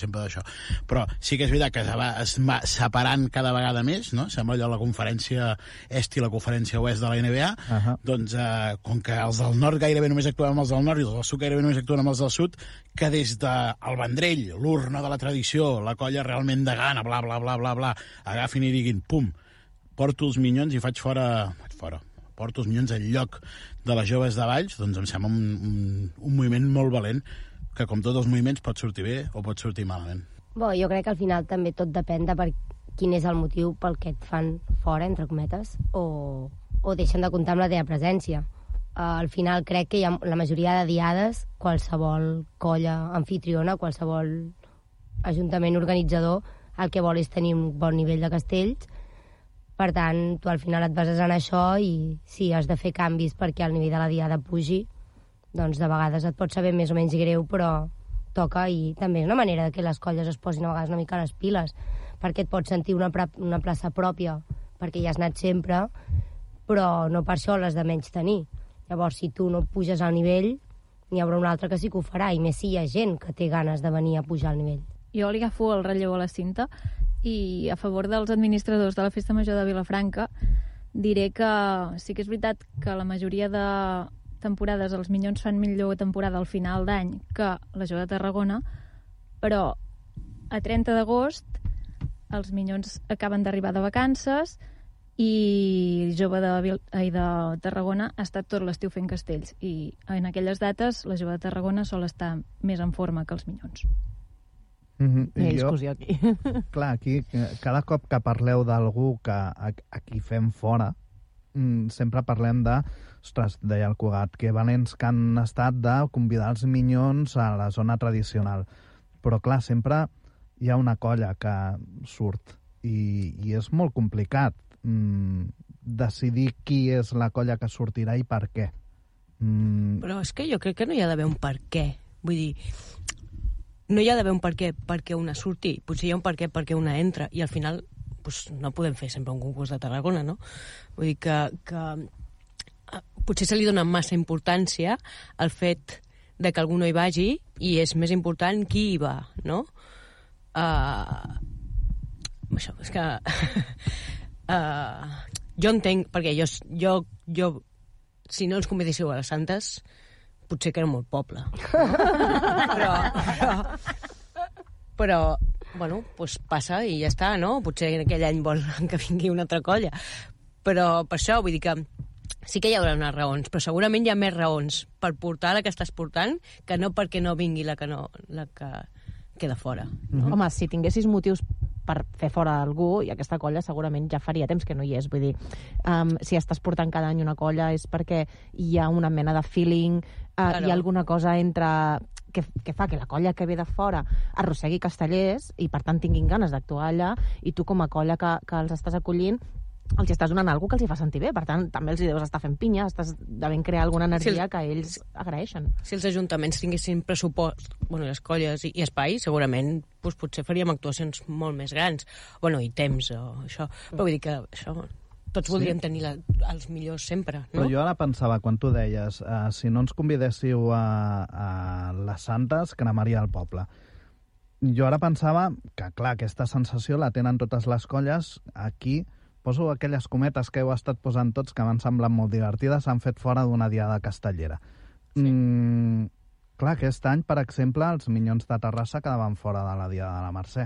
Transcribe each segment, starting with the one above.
sempre d'això. Però sí que és veritat que es va separant cada vegada més, no? Sembla allò la conferència est i la conferència oest de la NBA, doncs com que els del nord gairebé només actuem amb els del nord i els del sud gairebé només actuen amb els del sud, que des del Vendrell, l'urna de la tradició, la colla realment de gana, bla, bla, bla, bla, bla, agafin i diguin, pum, porto els minyons i faig fora, porto els minyons al lloc de les joves de Valls, doncs em sembla un moviment molt valent, que com tots els moviments pot sortir bé o pot sortir malament. Jo crec que al final també tot depèn de quin és el motiu pel que et fan fora, entre cometes, o deixen de comptar amb la teva presència. Al final crec que hi ha la majoria de diades, qualsevol colla anfitriona, qualsevol ajuntament organitzador, el que vol és tenir un bon nivell de castells. Per tant, tu al final et bases en això i si has de fer canvis perquè el nivell de la diada pugi, doncs de vegades et pot saber més o menys greu, però toca, i també és una manera que les colles es posin a vegades una mica les piles, perquè et pots sentir una plaça pròpia, perquè hi has anat sempre, però no per això l'has de menys tenir. Llavors, si tu no puges al nivell, n'hi haurà un altre que sí que ho farà, i més si hi ha gent que té ganes de venir a pujar al nivell. Jo li agafo el relleu a la Cinta, i a favor dels administradors de la Festa Major de Vilafranca diré que sí que és veritat que la majoria de temporades els Minyons fan millor temporada al final d'any que la Jove de Tarragona, però a 30 d'agost els Minyons acaben d'arribar de vacances i Jove de Tarragona ha estat tot l'estiu fent castells, i en aquelles dates la Jove de Tarragona sol estar més en forma que els Minyons. Hi ha discussió aquí. Clar, aquí cada cop que parleu d'algú que aquí fem fora, sempre parlem de, ostres, deia el Cugat, que valents que han estat de convidar els Minyons a la zona tradicional. Però clar, sempre hi ha una colla que surt i és molt complicat decidir qui és la colla que sortirà i per què. Però és que jo crec que no hi ha d'haver un per què. Vull dir, no hi ha d'haver un per què perquè una surti. Potser hi ha un per què perquè una entra, i al final pues, no podem fer sempre un concurs de Tarragona, no? Vull dir que potser se li dona massa importància al fet de que algú no hi vagi i és més important qui hi va, no? Això, és que jo entenc, perquè jo si no ens convidéssiu a les Santes potser que era molt poble, però bueno, doncs passa i ja està, no? Potser en aquell any volen que vingui una altra colla, però per això vull dir que sí que hi haurà unes raons, però segurament hi ha més raons per portar la que estàs portant que no perquè no vingui la que queda fora, no? Home, si tinguessis motius per fer fora algú, i aquesta colla segurament ja faria temps que no hi és, vull dir, si estàs portant cada any una colla és perquè hi ha una mena de feeling, claro. Hi ha alguna cosa entre que fa que la colla que ve de fora arrossegui castellers i per tant tinguin ganes d'actuar allà, i tu com a colla que els estàs acollint els estàs donant alguna cosa que els hi fa sentir bé, per tant també els hi deus estar fent pinya, estàs devent crear alguna energia que ells agraeixen. Si els ajuntaments tinguessin pressupost, les colles i espai, segurament potser faríem actuacions molt més grans, i temps o això, però vull dir que això tots voldríem tenir els millors sempre, no? Però jo ara pensava, quan tu deies si no ens convidéssiu a les Santes, cremaria el poble. Jo ara pensava que, clar, aquesta sensació la tenen totes les colles. Aquí poso aquelles cometes que heu estat posant tots que m'han semblat molt divertides, s'han fet fora d'una diada castellera. Sí. Clar, aquest any, per exemple, els Minyons de Terrassa quedaven fora de la diada de la Mercè.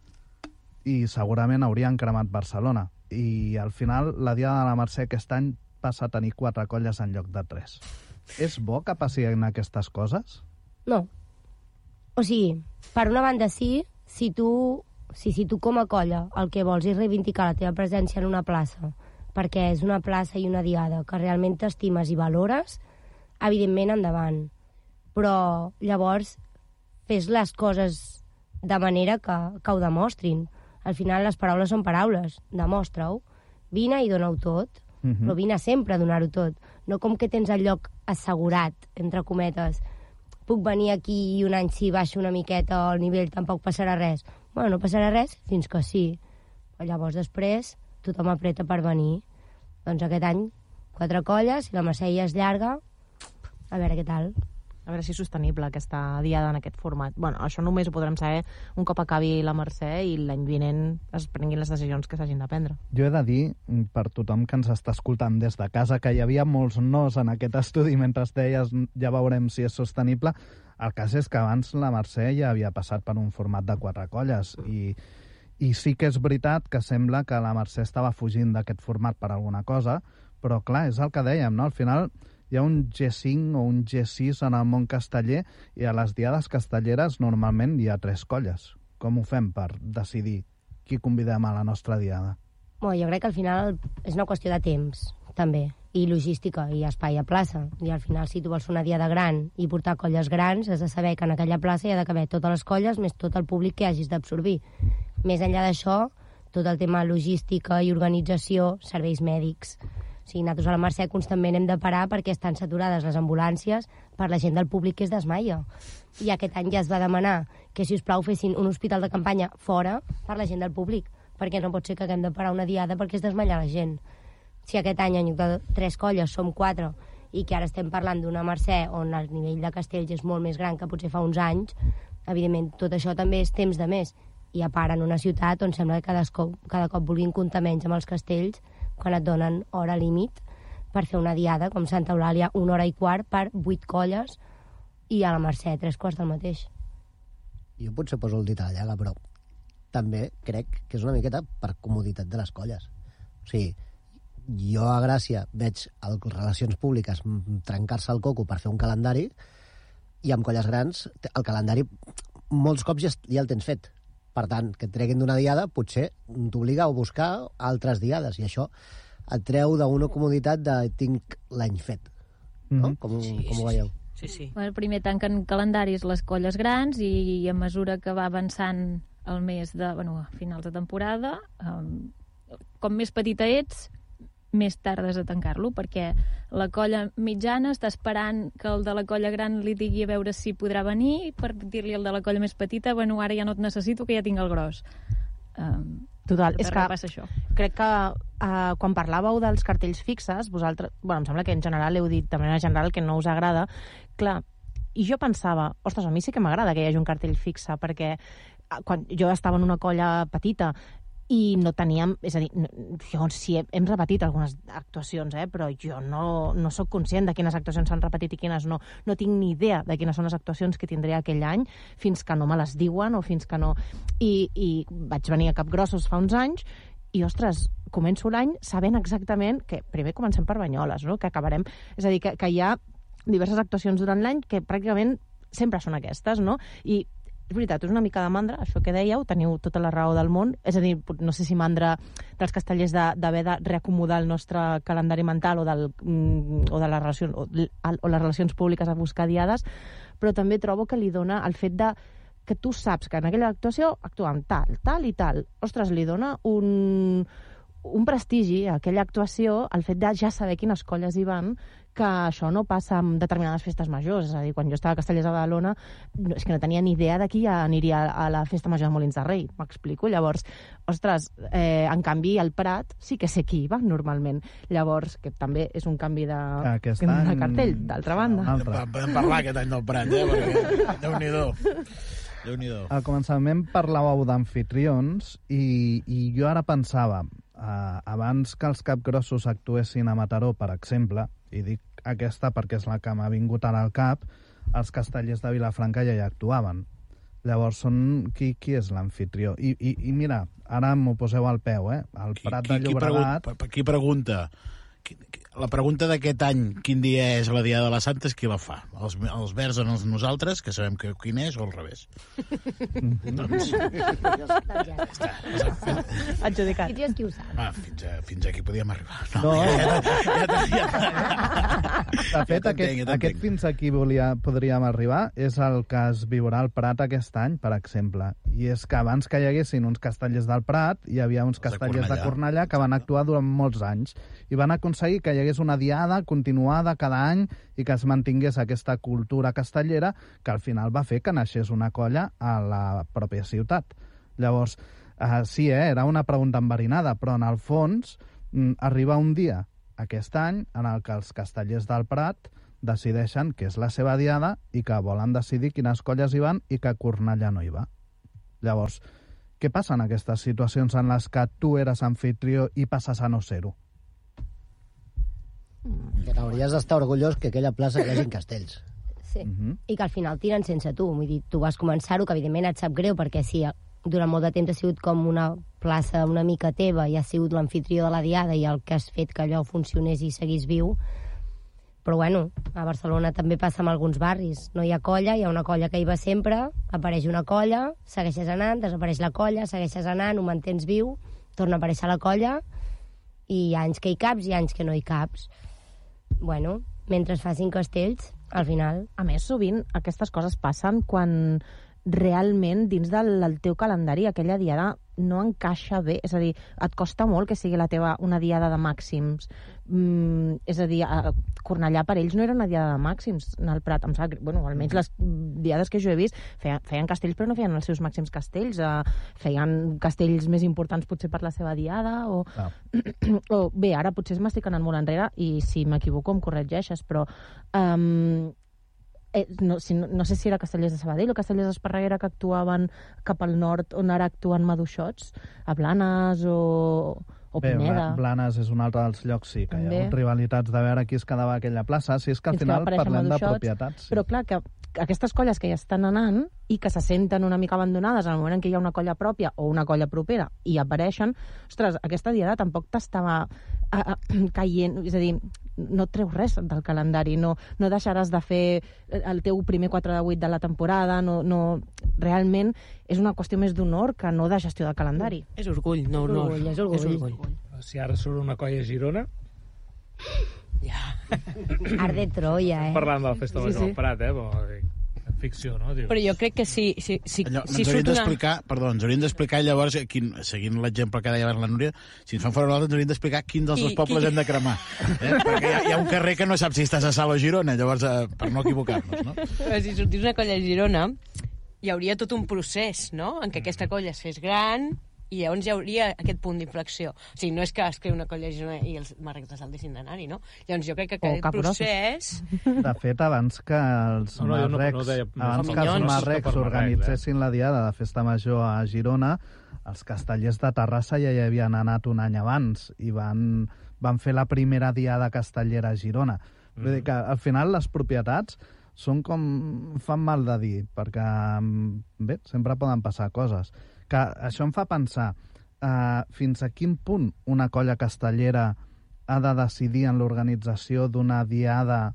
I segurament haurien cremat Barcelona. I al final la diada de la Mercè aquest any passa a tenir 4 colles en lloc de 3. És bo que passin aquestes coses? No. O sigui, per una banda sí, si tu com a colla el que vols és reivindicar la teva presència en una plaça, perquè és una plaça i una diada que realment t'estimes i valores, evidentment endavant. Però llavors fes les coses de manera que ho demostrin. Al final les paraules són paraules, demostra-ho, vine i dona-ho tot, però vine sempre a donar-ho tot, no com que tens el lloc assegurat, entre cometes, puc venir aquí i un any si baixo una miqueta el nivell tampoc passarà res. No passarà res fins que sí, però llavors després tothom apreta per venir. Doncs aquest any 4 colles, si la Mercè ja és llarga, a veure què tal. A veure si és sostenible aquesta diada en aquest format. Bueno, això només ho podrem saber un cop acabi la Mercè i l'any vinent es prenguin les decisions que s'hagin de prendre. Jo he de dir, per tothom que ens està escoltant des de casa, que hi havia molts nos en aquest estudi mentre deies ja veurem si és sostenible. El cas és que abans la Mercè ja havia passat per un format de 4 colles i sí que és veritat que sembla que la Mercè estava fugint d'aquest format per alguna cosa, però clar, és el que dèiem, no? Al final hi ha un G5 o un G6 en el món casteller i a les diades castelleres normalment hi ha 3 colles. Com ho fem per decidir qui convidem a la nostra diada? Bueno, jo crec que al final és una qüestió de temps, també, i logística, i espai a plaça. I al final, si tu vols fer una diada gran i portar colles grans, has de saber que en aquella plaça hi ha de caber totes les colles més tot el públic que hagis d'absorbir. Més enllà d'això, tot el tema logística i organització, serveis mèdics. O sigui, nosaltres a la Mercè constantment hem de parar perquè estan saturades les ambulàncies per la gent del públic que es desmaia. I aquest any ja es va demanar que, si us plau, fessin un hospital de campanya fora per la gent del públic, perquè no pot ser que haguem de parar una diada perquè es desmaia la gent. Si aquest any, en lloc de 3 colles, som 4, i que ara estem parlant d'una Mercè on el nivell de castells és molt més gran que potser fa uns anys, evidentment, tot això també és temps de més. I a part, en una ciutat on sembla que cada cop vulguin comptar menys amb els castells, quan et donen hora límit per fer una diada, com Santa Eulàlia, 1 hora i quart per 8 colles, i a la Mercè 3 quarts del mateix. Jo potser poso el dit a la llaga, però també crec que és una miqueta per comoditat de les colles. O sigui, jo a Gràcia veig a les relacions públiques trencar-se el coco per fer un calendari, i amb colles grans el calendari molts cops ja el tens fet. Per tant, que et treguin d'una diada potser t'obliga a buscar altres diades, i això et treu d'una comoditat de tinc l'any fet. No? Com ho veieu? Sí. Bueno, primer tanquen calendaris les colles grans i a mesura que va avançant el mes de, a finals de temporada, com més petita ets, més tardes a tancar-lo, perquè la colla mitjana està esperant que el de la colla gran li digui a veure si podrà venir, per dir-li al de la colla més petita, ara ja no et necessito, que ja tinc el gros. Total, és que passa això. Crec que quan parlàveu dels cartells fixes, vosaltres, em sembla que en general heu dit de manera general que no us agrada, clar, i jo pensava, ostres, a mi sí que m'agrada que hi hagi un cartell fixe, perquè quan jo estava en una colla petita i no teníem, és a dir, jo sí hem repetit algunes actuacions, però jo no sóc conscient de quines actuacions s'han repetit i quines no. No tinc ni idea de quines són les actuacions que tindré aquell any, fins que no me les diuen o fins que no... I vaig venir a Capgrossos fa uns anys i, ostres, començo l'any sabent exactament que primer comencem per Banyoles, no? Que acabarem... És a dir, que hi ha diverses actuacions durant l'any que pràcticament sempre són aquestes, no? I és veritat, és una mica de mandra, això que dèieu, teniu tota la raó del món, és a dir, no sé si mandra dels castellers d'haver de reacomodar el nostre calendari mental o de les relacions, o les relacions públiques a buscar diades, però també trobo que li dona el fet de que tu saps que en aquella actuació actuen tal i tal. Ostres, li dona un prestigi a aquella actuació, el fet de ja saber quines colles hi van, que això no passa en determinades festes majors. És a dir, quan jo estava a Castellers de Badalona, és que no tenia ni idea de qui aniria a la festa major de Molins de Rei. M'explico? Llavors, ostres, en canvi, al Prat sí que sé qui hi va, normalment. Llavors, que també és un canvi de cartell, d'altra banda. Podem parlar aquest any del Prat, perquè Déu-n'hi-do. Al començament parlàveu d'amfitrions i jo ara pensava, abans que els Capgrossos actuessin a Mataró, per exemple, i dic aquesta perquè és la que m'ha vingut ara al cap, els castellers de Vilafranca ja hi actuaven. Llavors, qui és l'amfitrió? I mira, ara m'ho poseu al peu, el Prat de Llobregat... Qui pregunta? La pregunta d'aquest any, quin dia és la Diada de les Santes, qui la fa? Els Verds o nosaltres, que sabem quin és, o al revés? Doncs... Adjudicat. Qui qui ho sap? Fins aquí podíem arribar. No. De fet, aquest fins aquí podríem arribar és el que es viurà al Prat aquest any, per exemple. I és que abans que hi haguessin uns castellers del Prat, hi havia uns castellers de Cornellà que van actuar durant molts anys i van aconseguir que hi hagués una diada continuada cada any i que es mantingués aquesta cultura castellera que al final va fer que naixés una colla a la pròpia ciutat. Llavors, sí, era una pregunta enverinada, però en el fons arriba un dia aquest any en el que els castellers del Prat decideixen que és la seva diada i que volen decidir quines colles hi van i que Cornellà no hi va. Llavors, què passa en aquestes situacions en les que tu eres anfitrió i passes a no ser-ho? Que n'hauries d'estar orgullós que aquella plaça hi hagi castells. Sí, i que al final tiren sense tu. Vull dir, tu vas començar-ho, que evidentment et sap greu, perquè si durant molt de temps ha sigut com una plaça una mica teva i has sigut l'anfitrió de la diada i el que has fet que allò funcionés i seguís viu. Però bueno, a Barcelona també passa amb alguns barris. No hi ha colla, hi ha una colla que hi va sempre, apareix una colla, segueixes anant, desapareix la colla, segueixes anant, ho mantens viu, torna a aparèixer la colla, i hi ha anys que hi caps i anys que no hi caps. Bueno, mentre es facin castells, al final... A més, sovint aquestes coses passen quan realment dins del teu calendari aquella diada no encaixa bé, és a dir, et costa molt que sigui la teva una diada de màxims. És a dir, a Cornellà per ells no era una diada de màxims, en el Prat, em sap, bueno, almenys les diades que jo he vist feien castells però no feien els seus màxims castells, feien castells més importants potser per la seva diada o bé, ara potser m'estic anant molt enrere i si m'equivoco em corregeixes, però no sé si era Castellers de Sabadell o Castellers d'Esparreguera que actuaven cap al nord on ara actuen Maduixots, a Blanes o Pineda. Bé, Blanes és un altre dels llocs, sí, que hi ha hagut rivalitats de veure qui es quedava a aquella plaça, si és que al final parlem de propietats. Sí. Però clar, que aquestes colles que ja estan anant i que se senten una mica abandonades en el moment en què hi ha una colla pròpia o una colla propera i apareixen, ostres, aquesta diada tampoc t'estava caient, és a dir, no et treus res del calendari, no deixaràs de fer el teu primer 4 de 8 de la temporada, realment és una qüestió més d'honor que no de gestió del calendari. És orgull, no honor. És orgull. Si ara surt una colla a Girona... Ja. Art de Troia, Parlant de la festa major del Prat, ficció, no? Dius. Però jo crec que si ens haurien d'explicar llavors, seguint l'exemple que deia la Núria, si ens fan fora nosaltres ens haurien d'explicar quin dels dos pobles hem de cremar. Perquè hi ha un carrer que no sap si estàs a Salt o Girona, llavors, per no equivocar-nos, no? Però si sortís una colla a Girona, hi hauria tot un procés, no?, en què aquesta colla es fes gran i llavors hi hauria aquest punt d'inflexió. O sigui, no és que es creu una colla a Girona i els marrecs de Salt deixin d'anar-hi, no? Llavors jo crec que aquest procés... De fet, abans que els marrecs organitzessin la diada de Festa Major a Girona, els castellers de Terrassa ja hi havien anat un any abans i van fer la primera diada castellera a Girona. Vull dir que al final les propietats són com... fan mal de dir, perquè bé, sempre poden passar coses. Que això em fa pensar fins a quin punt una colla castellera ha de decidir en l'organització d'una diada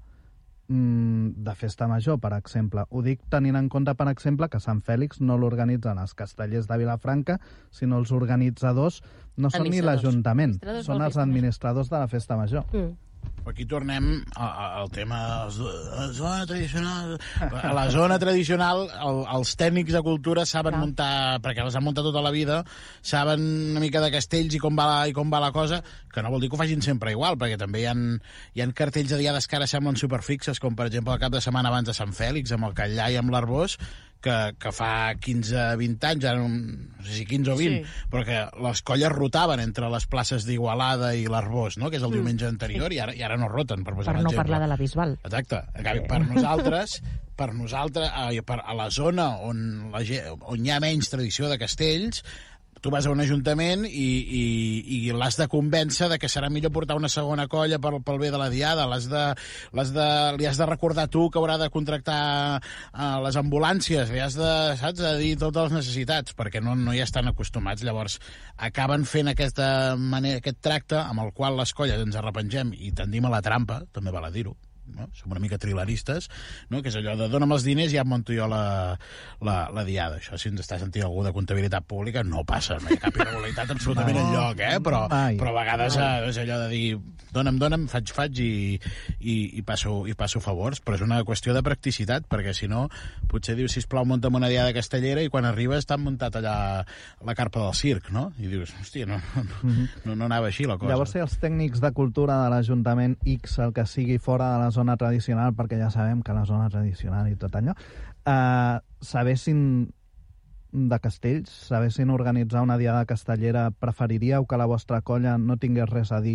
de festa major, per exemple. Ho dic tenint en compte, per exemple, que Sant Fèlix no l'organitzen els castellers de Vilafranca, sinó els organitzadors no són ni l'Ajuntament, són els administradors de la festa major. Aquí tornem al tema de la zona tradicional. A la zona tradicional, els tècnics de cultura saben muntar, perquè els han muntat tota la vida, saben una mica de castells i com va la cosa, que no vol dir que ho facin sempre igual, perquè també hi ha cartells de diades que ara semblen superfixes, com per exemple el cap de setmana abans de Sant Fèlix, amb el Catllà i amb l'Arbós, que fa 15-20 anys, ara no sé si 15 o 20, però que les colles rotaven entre les places d'Igualada i l'Arbós, no?, que és el diumenge anterior, i ara no roten, per posar un exemple. Per no parlar de la Bisbal. Exacte. Per nosaltres, a la zona on hi ha menys tradició de castells, tu vas a un ajuntament i l'has de convèncer de que serà millor portar una segona colla pel bé de la diada, li has de recordar tu que haurà de contractar les ambulàncies, li has de dir totes les necessitats, perquè no hi estan acostumats. Llavors acaben fent aquest tracte amb el qual les colles ens arrepengem i tendim a la trampa, també val a dir-ho, no? Som una mica trileristes, no? Que és allò de dona'm els diners i ja em monto jo la diada. Això, si ens està sentint algú de comptabilitat pública, no passa, no hi ha cap irregularitat absolutament enlloc, però a vegades és allò de dir dona'm, faig i passo favors, però és una qüestió de practicitat, perquè si no, potser dius, sisplau, munta'm una diada castellera i quan arribes t'han muntat allà la carpa del circ, no? I dius, hòstia, no anava així la cosa. Llavors, si els tècnics de cultura de l'Ajuntament X, el que sigui fora de la zona tradicional, perquè ja sabem que la zona tradicional i tot allò, sabessin de castells, sabessin organitzar una diada castellera, preferiríeu que la vostra colla no tingués res a dir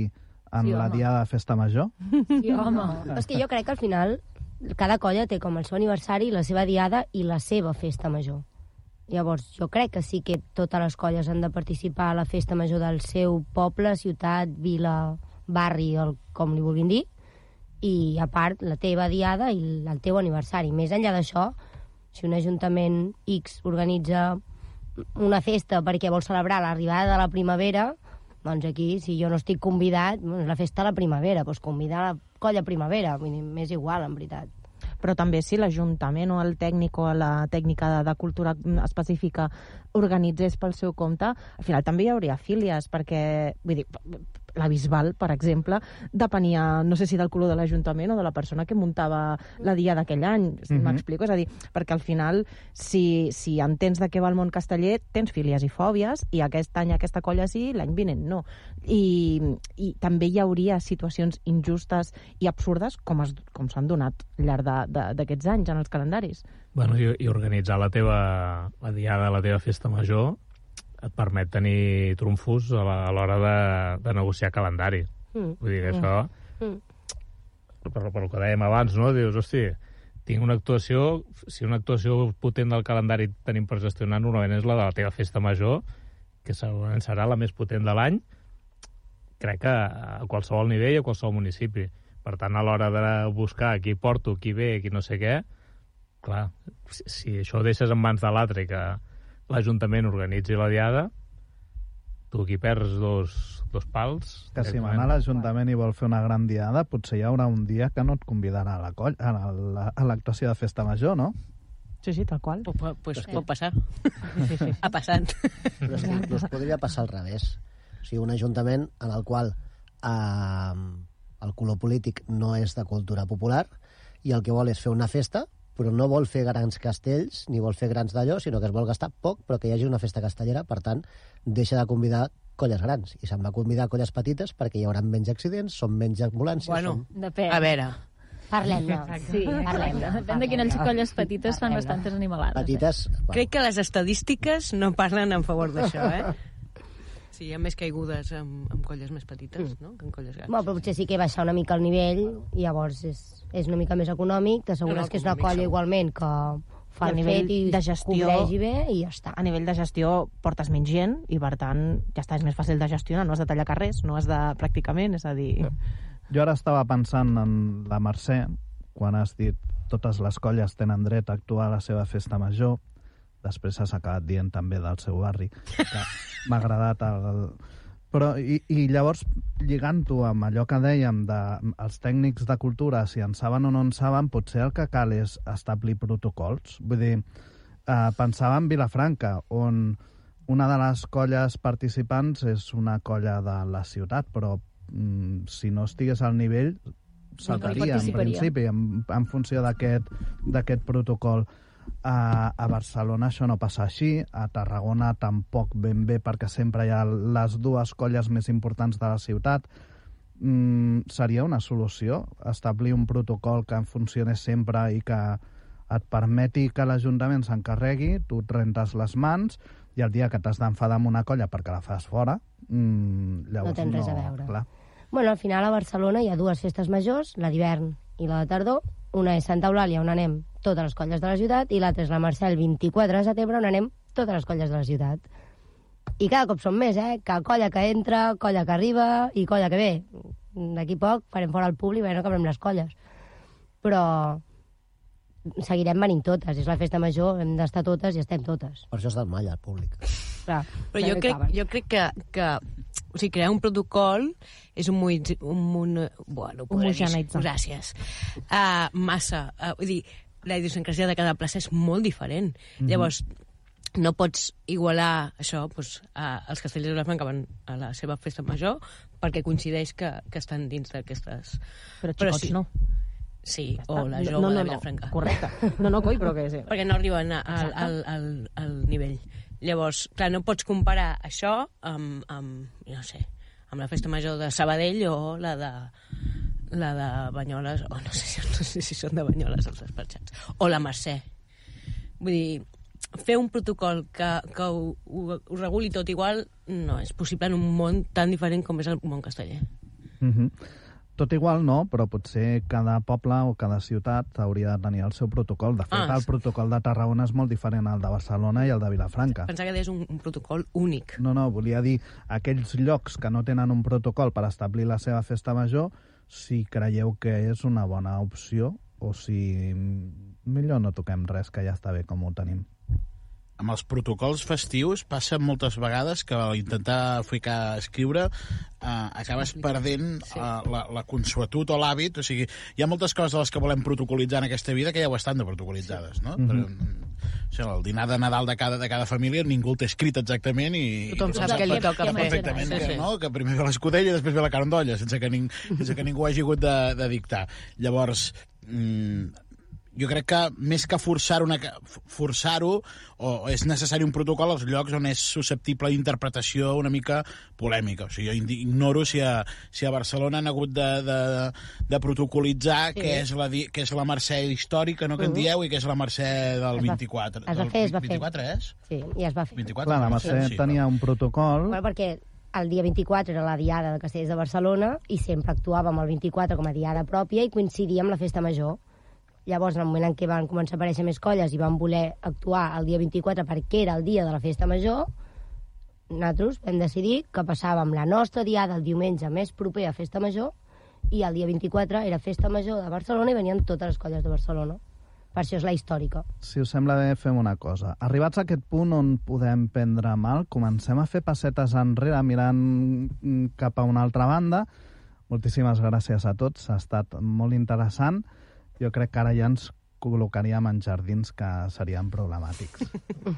en la diada de festa major? Sí, home. És que jo crec que al final cada colla té com el seu aniversari, la seva diada i la seva festa major. Llavors, jo crec que sí que totes les colles han de participar a la festa major del seu poble, ciutat, vila, barri, com li vulguin dir, i a part la teva diada i el teu aniversari. Més enllà d'això, si un ajuntament X organitza una festa perquè vol celebrar l'arribada de la primavera, doncs aquí, si jo no estic convidat, la festa de la primavera, doncs convidar la colla primavera, m'és igual, en veritat. Però també si l'Ajuntament o el tècnic o la tècnica de cultura específica organitzés pel seu compte, al final també hi hauria fílies, perquè, vull dir, la Bisbal, per exemple, depenia, no sé si del color de l'Ajuntament o de la persona que muntava la dia d'aquell any, m'explico? És a dir, perquè al final, si entens de què va el món casteller, tens fílies i fòbies, i aquest any aquesta colla sí, l'any vinent no. I també hi hauria situacions injustes i absurdes com s'han donat al llarg d'aquests anys en els calendaris. Bueno, i organitzar la diada, la teva festa major, et permet tenir trumfos a l'hora de negociar calendari. Vull dir que això, per el que dèiem abans, no? Dius, hosti, tinc una actuació, si una actuació potent del calendari tenim per gestionar, normalment és la de la teva festa major, que segurament serà la més potent de l'any, crec que a qualsevol nivell i a qualsevol municipi. Per tant, a l'hora de buscar qui porto, qui ve, qui no sé què, clar, si això ho deixes en mans de l'altre, que l'Ajuntament organitzi la diada, tu aquí perds dos pals. Que si mana l'Ajuntament i vol fer una gran diada, potser hi haurà un dia que no et convidarà a la colla, a l'actuació de festa major, no? Sí, tal qual. Pues pot passar. Sí. Ha passat. Però és que inclús podria passar al revés. O sigui, un ajuntament en el qual el color polític no és de cultura popular i el que vol és fer una festa, però no vol fer grans castells ni vol fer grans d'allò, sinó que es vol gastar poc, però que hi hagi una festa castellera, per tant, deixa de convidar colles grans. I se'n va convidar colles petites perquè hi haurà menys accidents, són menys ambulàncies... Bueno, depèn. A veure... Parlem-ne. Sí, parlem-ne. Depèn de quines colles petites fan bastantes animalades. Petites... Bueno. Crec que les estadístiques no parlen en favor d'això, Sí, hi ha més caigudes amb colles més petites, no?, que en colles grans. Bueno, però potser sí que baixar una mica el nivell, i llavors és una mica més econòmic, t'assegures que és una colla igualment que fa el fet i de gestió, cobreixi bé i ja està. A nivell de gestió portes menys gent i, per tant, ja està, és més fàcil de gestionar, no has de tallar carrers, no has de... pràcticament, és a dir... Jo ara estava pensant en la Mercè, quan has dit totes les colles tenen dret a actuar a la seva festa major. Després has acabat dient també del seu barri, que m'ha agradat Però, i llavors, lligant-ho amb allò que dèiem dels tècnics de cultura, si en saben o no en saben, potser el que cal és establir protocols. Vull dir, pensava en Vilafranca, on una de les colles participants és una colla de la ciutat, però si no estigués al nivell, saltaria, en principi, en funció d'aquest protocol. A Barcelona això no passa així, a Tarragona tampoc ben bé, perquè sempre hi ha les dues colles més importants de la ciutat. Seria una solució establir un protocol que funcionés sempre i que et permeti que l'Ajuntament s'encarregui, tu et rentes les mans i el dia que t'has d'enfadar amb una colla perquè la fas fora, llavors no tens res a veure. Clar. Bueno, al final a Barcelona hi ha dues festes majors, la d'hivern i la de tardor. Una és Santa Eulàlia, on anem totes les colles de la ciutat, i l'altra és la Mercè, el 24 de setembre, on anem totes les colles de la ciutat. I cada cop són més, Cada colla que entra, colla que arriba i colla que ve. D'aquí poc farem fora el públic, no cabrem les colles. Però seguirem venint totes. És la festa major, hem d'estar totes i estem totes. Per això està el malla, el públic. Clar, però jo crec que o sigui, crear un protocol és un bueno, homogeneïtzar. Gràcies. Massa. Vull dir, la idiosincrasia de cada plaça és molt diferent. Llavors, no pots igualar això, doncs, els castellers de Vilafranca van a la seva festa major perquè coincideix que estan dins d'aquestes... Però xicots sí. no. Sí, o la jove de Vilafranca. Correcte. No, coi, però que sí. Perquè no arriben al nivell. Llavors, clar, no pots comparar això amb no sé, amb la festa major de Sabadell o la de Banyoles, o no sé si són de Banyoles els despatxats, o la Mercè. Vull dir, fer un protocol que ho reguli tot igual no és possible en un món tan diferent com és el món casteller. Tot igual no, però potser cada poble o cada ciutat hauria de tenir el seu protocol. De fet, el protocol de Tarragona és molt diferent al de Barcelona i al de Vilafranca. Pensava que deies un protocol únic. No, volia dir aquells llocs que no tenen un protocol per establir la seva festa major, si creieu que és una bona opció o si millor no toquem res, que ja està bé com ho tenim. Amb els protocols festius passa moltes vegades que al intentar escriure acabes perdent la consuetud o l'hàbit. O sigui, hi ha moltes coses de les que volem protocolitzar en aquesta vida que ja ho estan de protocolitzades, no? El dinar de Nadal de cada família ningú el té escrit exactament i tothom sap què li toca fer. Perfectament, que primer ve l'escudella i després ve la carn d'olla, sense que ningú hagi hagut de dictar. Llavors, jo crec que més que forçar-ho, o és necessari un protocol als llocs on és susceptible d'interpretació una mica polèmica. O sigui, jo ignoro si a Barcelona han hagut de protocolitzar què és la Mercè històrica, no, que en dieu, i què és la Mercè del 24. Es va fer. 24 és? Sí, ja es va fer. 24, clar, la Mercè tenia un protocol... Bueno, perquè el dia 24 era la diada de Castells de Barcelona i sempre actuàvem el 24 com a diada pròpia i coincidia amb la festa major. Llavors, en el moment en què van començar a aparèixer més colles i van voler actuar el dia 24 perquè era el dia de la festa major, nosaltres vam decidir que passàvem la nostra diada el diumenge més proper a festa major i el dia 24 era festa major de Barcelona i venien totes les colles de Barcelona. Per això és la històrica. Si us sembla bé, fem una cosa. Arribats a aquest punt on podem prendre mal, comencem a fer passetes enrere mirant cap a una altra banda. Moltíssimes gràcies a tots, ha estat molt interessant. Jo crec que ara ja ens col·locaríem en jardins que serien problemàtics.